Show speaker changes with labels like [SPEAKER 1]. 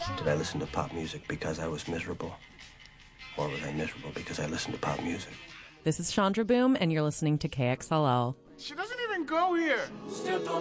[SPEAKER 1] Did I listen to pop music because I was miserable? Or was I miserable because I listened to pop music?
[SPEAKER 2] This is Chandra Boom, and you're listening to KXLL.
[SPEAKER 3] She doesn't even go here.